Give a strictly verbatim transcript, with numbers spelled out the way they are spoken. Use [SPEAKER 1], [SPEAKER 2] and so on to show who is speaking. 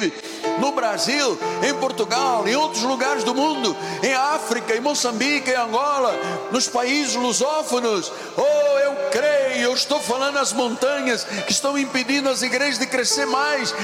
[SPEAKER 1] inclusive no Brasil, em Portugal, em outros lugares do mundo, em África, em Moçambique, em Angola, nos países lusófonos. Oh, eu creio, eu estou falando às montanhas que estão impedindo as igrejas de crescer mais.